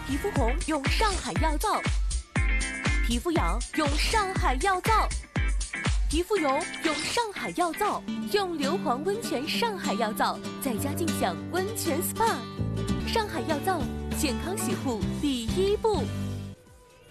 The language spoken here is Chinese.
皮肤红用上海药皂，皮肤痒用上海药皂，皮肤油用上海药皂，用硫磺温泉上海药皂，在家尽享温泉 SPA。上海药皂，健康洗护第一步。